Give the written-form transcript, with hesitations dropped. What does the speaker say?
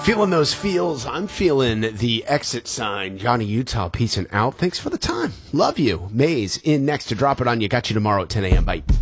Feeling those feels. I'm feeling the exit sign. Johnny Utah, peace and out. Thanks for the time. Love you. Maze in next to drop it on you. Got you tomorrow at 10 a.m. Bye.